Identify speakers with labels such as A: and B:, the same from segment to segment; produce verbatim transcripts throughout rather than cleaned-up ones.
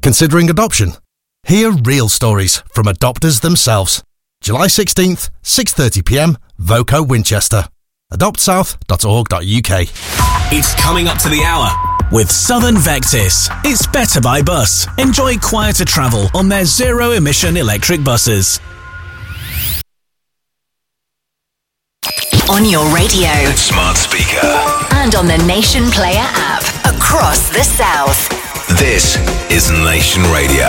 A: Considering adoption? Hear real stories from adopters themselves. July sixteenth, six thirty p m, Voco Winchester. adopt south dot org dot u k.
B: It's coming up to the hour with Southern Vectis. It's better by bus. Enjoy quieter travel on their zero-emission electric buses.
C: On your radio,
B: smart speaker,
C: and on the Nation Player app across the South.
B: This is Nation Radio.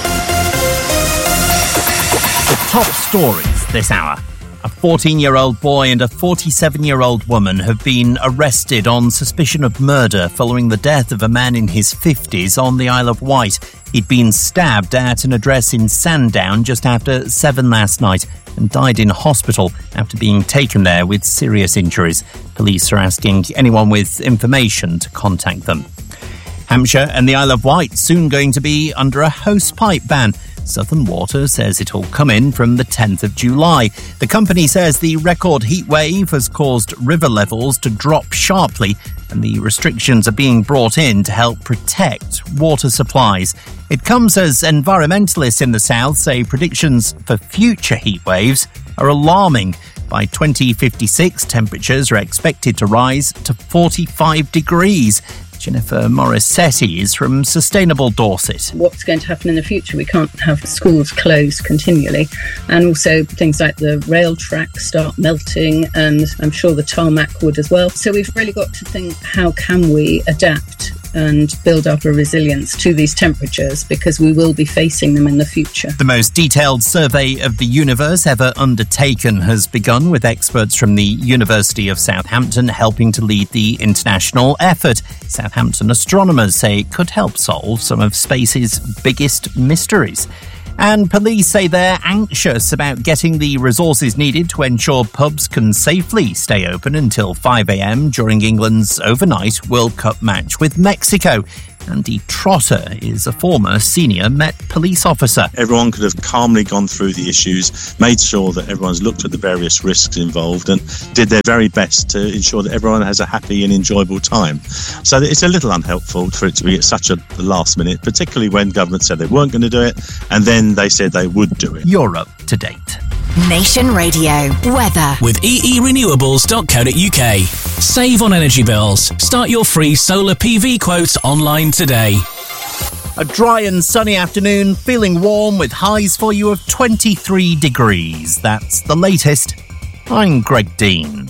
D: The top stories this hour. A fourteen-year-old boy and a forty-seven-year-old woman have been arrested on suspicion of murder following the death of a man in his fifties on the Isle of Wight. He'd been stabbed at an address in Sandown just after seven last night and died in hospital after being taken there with serious injuries. Police are asking anyone with information to contact them. Hampshire and the Isle of Wight soon going to be under a hosepipe ban. Southern Water says it'll come in from the tenth of July. The company says the record heat wave has caused river levels to drop sharply, and the restrictions are being brought in to help protect water supplies. It comes as environmentalists in the south say predictions for future heat waves are alarming. By twenty fifty-six, temperatures are expected to rise to forty-five degrees. Jennifer Morissetti is from Sustainable Dorset.
E: What's going to happen in the future? We can't have schools closed continually, and also things like the rail tracks start melting, and I'm sure the tarmac would as well. So we've really got to think, how can we adapt and build up a resilience to these temperatures, because we will be facing them in the future.
D: The most detailed survey of the universe ever undertaken has begun, with experts from the University of Southampton helping to lead the international effort. Southampton astronomers say it could help solve some of space's biggest mysteries. And police say they're anxious about getting the resources needed to ensure pubs can safely stay open until five a m during England's overnight World Cup match with Mexico. Andy Trotter is a former senior Met police officer.
F: Everyone could have calmly gone through the issues, made sure that everyone's looked at the various risks involved and did their very best to ensure that everyone has a happy and enjoyable time. So it's a little unhelpful for it to be at such a last minute, particularly when government said they weren't going to do it and then they said they would do it.
D: You're up to date.
C: Nation Radio weather
B: with e e renewables dot co dot u k. Save on energy bills. Start your free solar P V quotes online today.
D: A dry and sunny afternoon, feeling warm with highs for you of twenty-three degrees. That's the latest. I'm Greg Dean.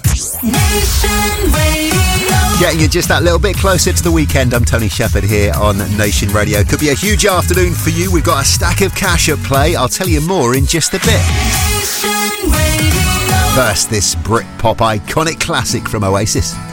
C: Nation Radio.
G: Getting you just that little bit closer to the weekend. I'm Tony Shepherd here on Nation Radio. Could be a huge afternoon for you. We've got a stack of cash at play. I'll tell you more in just a bit. First, this Britpop iconic classic from Oasis.